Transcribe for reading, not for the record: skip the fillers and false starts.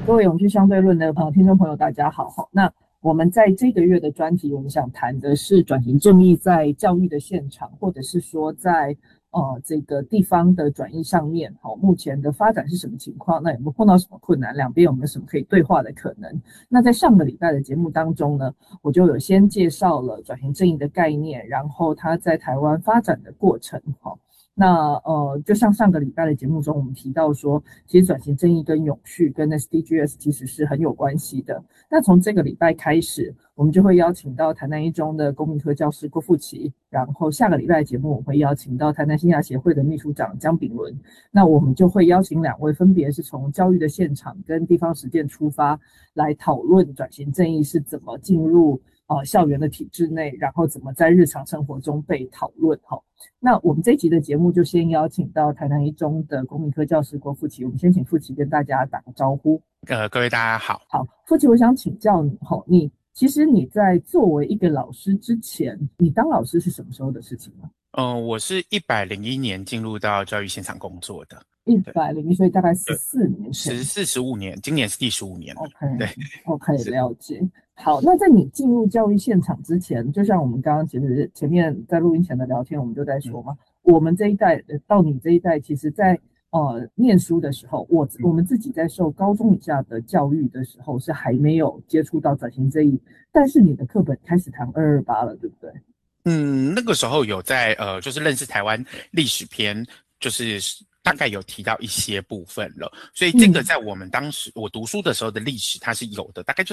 各位永续相对论的听众朋友，大家好。那我们在这个月的专题，我们想谈的是转型正义在教育的现场，或者是说在这个地方的转移上面，目前的发展是什么情况？那有没有碰到什么困难？两边有没有什么可以对话的可能？那在上个礼拜的节目当中呢，我就有先介绍了转型正义的概念，然后它在台湾发展的过程。那就像上个礼拜的节目中，我们提到说，其实转型正义跟永续跟 SDGs 其实是很有关系的。那从这个礼拜开始，我们就会邀请到台南一中的公民科教师郭富琪，然后下个礼拜的节目，我会邀请到台南新亚协会的秘书长江炳伦。那我们就会邀请两位，分别是从教育的现场跟地方实践出发，来讨论转型正义是怎么进入校园的体制内，然后怎么在日常生活中被讨论。那我们这一集的节目就先邀请到台南一中的公民科教师郭富琪，我们先请富琪跟大家打个招呼。 各位大家好。 好，富琪，我想请教你，其实你在作为一个老师之前，你当老师是什么时候的事情呢？ 我是101年进入到教育现场工作的。 101，所以大概14年前。 15年，今年是第15年了。对 OK， 了解。好，那在你进入教育现场之前，就像我们刚刚其实前面在录音前的聊天，我们就在说嘛，我们这一代到你这一代，其实在念书的时候，我们自己在受高中以下的教育的时候，是还没有接触到转型正义，但是你的课本开始谈228了，对不对？ 那个时候有在就是认识台湾历史篇，就是大概有提到一些部分了，所以这个在我们当时我读书的时候的历史它是有的，大概